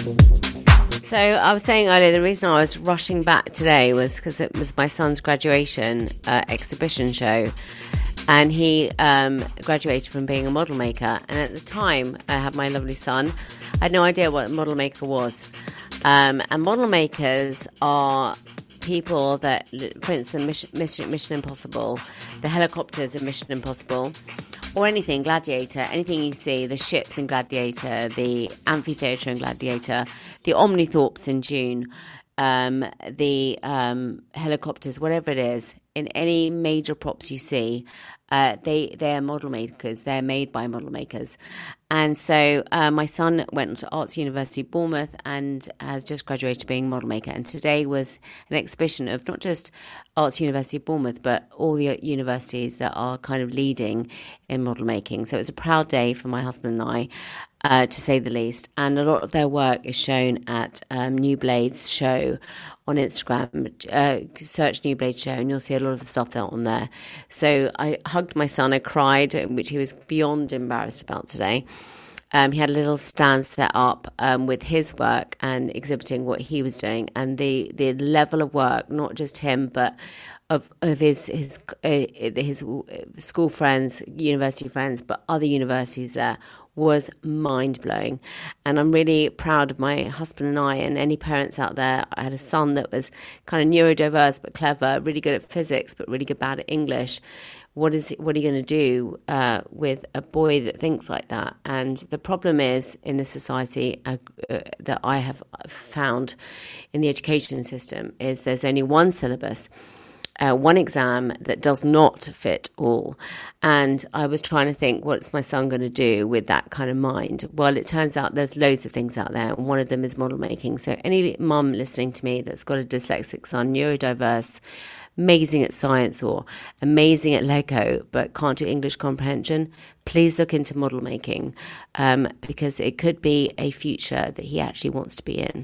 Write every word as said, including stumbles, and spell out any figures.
So I was saying earlier, the reason I was rushing back today was because it was my son's graduation uh, exhibition show. And he um, graduated from being a model maker. And at the time, I had my lovely son. I had no idea what a model maker was. Um, and model makers are people that, for instance, Mission, Mission, Mission Impossible, the helicopters in Mission Impossible, or anything, Gladiator, anything you see, the ships in Gladiator, the amphitheatre in Gladiator, the Omnithorpes in Dune, um, the um, helicopters, whatever it is, in any major props you see, uh, they, they're model makers. They're made by model makers. And so uh, my son went to Arts University Bournemouth and has just graduated being a model maker. And today was an exhibition of not just Arts University Bournemouth, but all the universities that are kind of leading in model making. So it was a proud day for my husband and I, uh, to say the least. And a lot of their work is shown at um, New Blades Show on Instagram. Uh, search New Blades Show and you'll see a lot of the stuff that's on there. So I hugged my son, I cried, which he was beyond embarrassed about today. Um, he had a little stand set up um, with his work and exhibiting what he was doing, and the, the level of work, not just him, but of of his his uh, his school friends, university friends, but other universities there, was mind-blowing. And I'm really proud of my husband and I, and any parents out there. I had a son that was kind of neurodiverse but clever, really good at physics but really good bad at English. What is what are you going to do uh, with a boy that thinks like that? And the problem is, in this society uh, uh, that I have found in the education system, is there's only one syllabus, Uh, one exam that does not fit all. And I was trying to think, what's my son going to do with that kind of mind? Well, it turns out there's loads of things out there, and one of them is model making. So any mum listening to me that's got a dyslexic son, neurodiverse, amazing at science or amazing at Lego but can't do English comprehension, please look into model making, um, because it could be a future that he actually wants to be in.